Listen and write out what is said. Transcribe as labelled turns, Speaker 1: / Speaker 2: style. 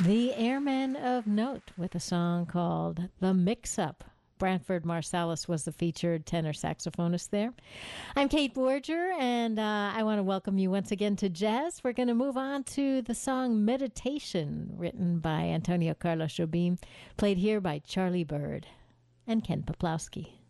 Speaker 1: The Airmen of Note with a song called The Mix-Up. Branford Marsalis was the featured tenor saxophonist there. I'm Kate Borger, and I want to welcome you once again to Jazz. We're going to move on to the song Meditation, written by Antonio Carlos Jobim, played here by Charlie Byrd and Ken Poplawski.